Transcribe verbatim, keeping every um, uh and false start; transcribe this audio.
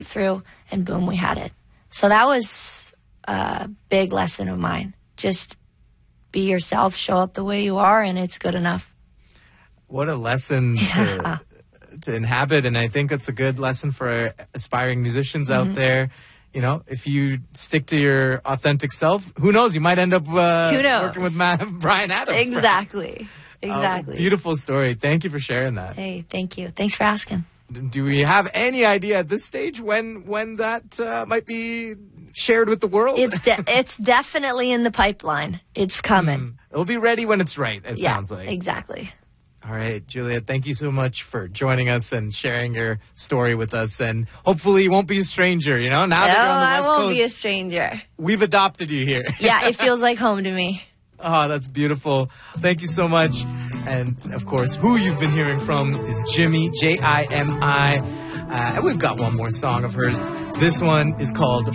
through, and boom, we had it. So that was a big lesson of mine. Just be yourself, show up the way you are, and it's good enough. What a lesson Yeah. to, to inhabit, and I think it's a good lesson for aspiring musicians Mm-hmm. out there. You know, if you stick to your authentic self, who knows? You might end up uh, Who knows? working with Ma- Bryan Adams. Exactly. perhaps. Exactly. Uh, beautiful story. Thank you for sharing that. Hey, thank you. Thanks for asking. Do we have any idea at this stage when when that uh, might be shared with the world? It's de- it's definitely in the pipeline. It's coming. It'll be ready when it's right, it Yeah, sounds like. exactly. All right, Julia, thank you so much for joining us and sharing your story with us. And hopefully you won't be a stranger, you know? Now No, that you're on the I West won't Coast, be a stranger. we've adopted you here. Yeah, it feels like home to me. Oh, that's beautiful. Thank you so much. And, of course, who you've been hearing from is Jimi, J I M I. Uh, and we've got one more song of hers. This one is called